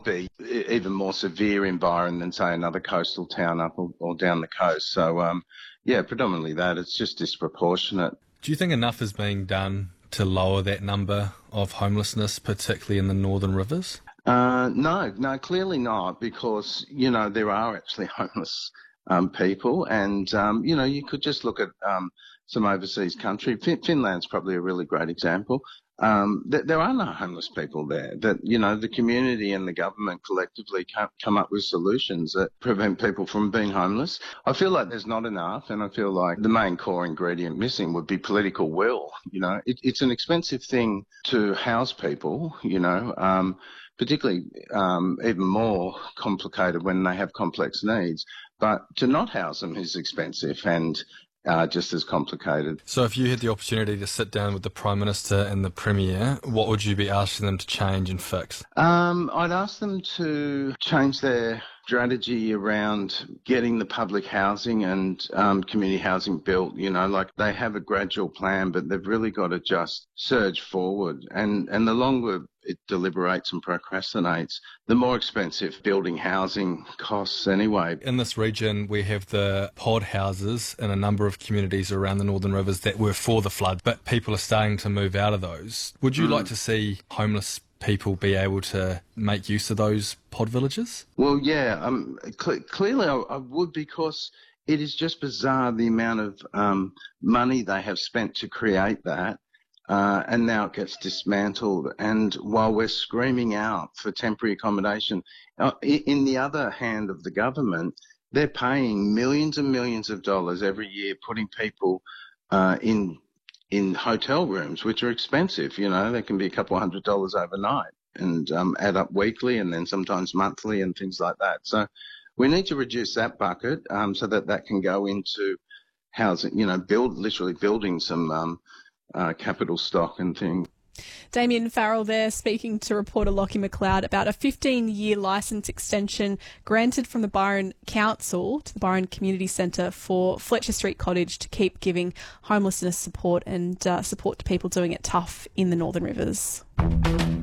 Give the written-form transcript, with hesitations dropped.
be even more severe in Byron than, say, another coastal town up or down the coast. So, yeah, predominantly that. It's just disproportionate. Do you think enough is being done to lower that number of homelessness, particularly in the Northern Rivers? No, clearly not, because, there are actually homeless people, and, you could just look at some overseas country. Finland's probably a really great example. There are no homeless people there. That, the community and the government collectively come up with solutions that prevent people from being homeless. I feel like there's not enough, and I feel like the main core ingredient missing would be political will. It's an expensive thing to house people, particularly even more complicated when they have complex needs. But to not house them is expensive and just as complicated. So if you had the opportunity to sit down with the Prime Minister and the Premier, what would you be asking them to change and fix? I'd ask them to change their strategy around getting the public housing and community housing built. Like they have a gradual plan, but they've really got to just surge forward. And the longer it deliberates and procrastinates, the more expensive building housing costs anyway. In this region, we have the pod houses in a number of communities around the Northern Rivers that were for the flood, but people are starting to move out of those. Would you like to see homeless people be able to make use of those pod villages? Well, yeah, clearly I would, because it is just bizarre the amount of money they have spent to create that. And now it gets dismantled. And while we're screaming out for temporary accommodation, in the other hand of the government, they're paying millions and millions of dollars every year, putting people in hotel rooms, which are expensive. They can be a couple $100 overnight and add up weekly and then sometimes monthly and things like that. So we need to reduce that bucket so that can go into housing, literally building some capital stock and things. Damien Farrell there, speaking to reporter Lockie McLeod about a 15-year licence extension granted from the Byron Council to the Byron Community Centre for Fletcher Street Cottage to keep giving homelessness support and support to people doing it tough in the Northern Rivers.